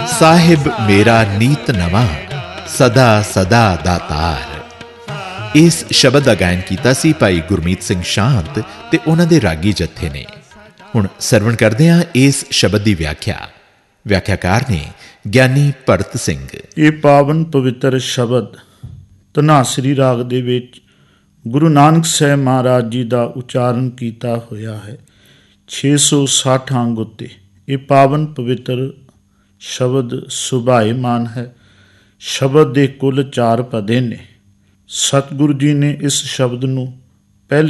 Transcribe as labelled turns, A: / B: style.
A: ਸਾਹਿਬ ਮੇਰਾ ਨੀਤ ਨਵਾਂ, ਸਦਾ ਸਦਾ ਦਾਤਾਰ। ਇਸ ਸ਼ਬਦ ਦਾ ਗਾਇਨ ਕੀਤਾ ਸੀ ਭਾਈ ਗੁਰਮੀਤ ਸਿੰਘ ਸ਼ਾਂਤ ਤੇ ਉਹਨਾਂ ਦੇ ਰਾਗੀ ਜੱਥੇ ਨੇ। ਹੁਣ ਸਰਵਣ ਕਰਦੇ ਹਾਂ ਇਸ ਸ਼ਬਦ ਦੀ ਵਿਆਖਿਆ। ਵਿਆਖਿਆਕਾਰ ਨੇ ਗਿਆਨੀ ਭਰਤ ਸਿੰਘ।
B: ਇਹ ਪਾਵਨ ਪਵਿੱਤਰ ਸ਼ਬਦ ਧਨਾਸਰੀ ਰਾਗ ਦੇ ਵਿੱਚ ਗੁਰੂ ਨਾਨਕ ਸਾਹਿਬ ਮਹਾਰਾਜ ਜੀ ਦਾ ਉਚਾਰਨ ਕੀਤਾ ਹੋਇਆ ਹੈ 660 ਅੰਗ ਉੱਤੇ। ਇਹ ਪਾਵਨ ਪਵਿੱਤਰ ਸ਼ਬਦ ਸੁਭਾਏਮਾਨ ਹੈ। ਸ਼ਬਦ ਦੇ ਕੁੱਲ 4 ਪਦੇ ਨੇ। ਸਤਿਗੁਰੂ ਜੀ ਨੇ ਇਸ ਸ਼ਬਦ ਨੂੰ